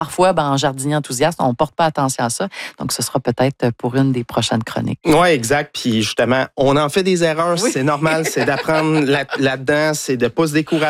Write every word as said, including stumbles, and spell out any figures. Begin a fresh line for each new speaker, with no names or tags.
parfois, ben, en jardinier enthousiaste, on ne porte pas attention à ça. Donc, ce sera peut-être pour une des prochaines chroniques.
Oui, exact. Puis justement, on en fait des erreurs,
Oui.
c'est normal, c'est d'apprendre là- là-dedans, c'est de ne pas se décourager.